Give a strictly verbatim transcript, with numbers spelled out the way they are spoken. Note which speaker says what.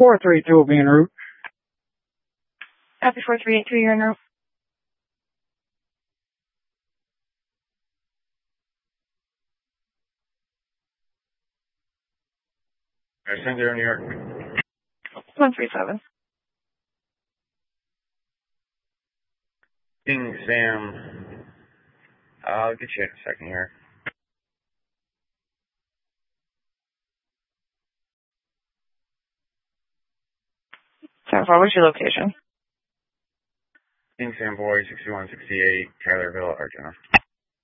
Speaker 1: four three two will be en route.
Speaker 2: Copy four three eight two, you're en route.
Speaker 3: I send you New York.
Speaker 2: one three seven.
Speaker 3: King Sam. I'll get you in a second here.
Speaker 2: Sam four, what's your location?
Speaker 3: King Sam Boy, sixty-one sixty-eight, Tylerville, Argentina.